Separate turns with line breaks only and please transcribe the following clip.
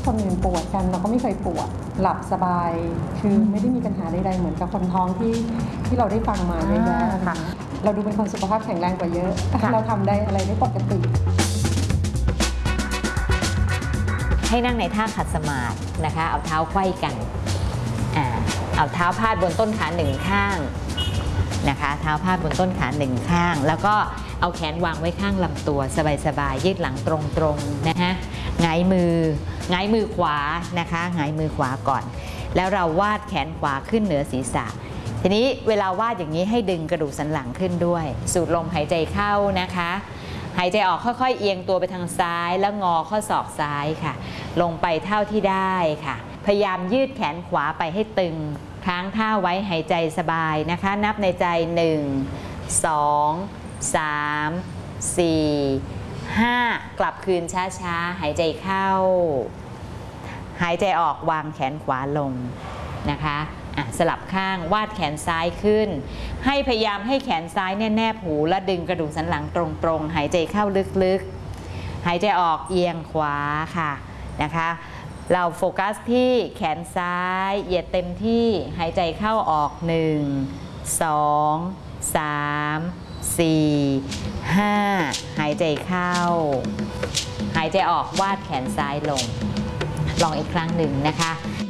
คนอื่นปวดกันเราก็ไม่เคยปวดหลับสบายคือไม่ได้มีปัญหาใดๆเหมือนกับคนท้องที่เราได้ฟังมาเยอะแยะค่ะเราดูเป็นคนสุขภาพแข็งแรงกว่าเยอะเราทำได้อะไรได้ปกติ
ให้นั่งในท่าขัดสมาธินะคะเอาเท้าไขว้กันเอาเท้าพาดบนต้นขาหนึ่งข้างนะคะเท้าพาดบนต้นขาหนึ่งข้างแล้วก็เอาแขนวางไว้ข้างลำตัวสบายๆยืดหลังตรงๆนะคะหงายมือขวานะคะหงายมือขวาก่อนแล้วเราวาดแขนขวาขึ้นเหนือศีรษะทีนี้เวลาวาดอย่างนี้ให้ดึงกระดูกสันหลังขึ้นด้วยสูดลมหายใจเข้านะคะหายใจออกค่อยๆเอียงตัวไปทางซ้ายแล้วงอข้อศอกซ้ายค่ะลงไปเท่าที่ได้ค่ะพยายามยืดแขนขวาไปให้ตึงค้างท่าไว้หายใจสบายนะคะนับในใจ1 2 3 4 5กลับคืนช้าๆหายใจเข้าหายใจออกวางแขนขวาลงนะคะสลับข้างวาดแขนซ้ายขึ้นให้พยายามให้แขนซ้ายแนบหูและดึงกระดูกสันหลังตรงๆหายใจเข้าลึกๆหายใจออกเอียงขวาค่ะนะคะเราโฟกัสที่แขนซ้ายเหยียดเต็มที่หายใจเข้าออก1 2 3 4 5หายใจเข้าหายใจออกวาดแขนซ้ายลงลองอีกครั้งหนึ่งนะคะ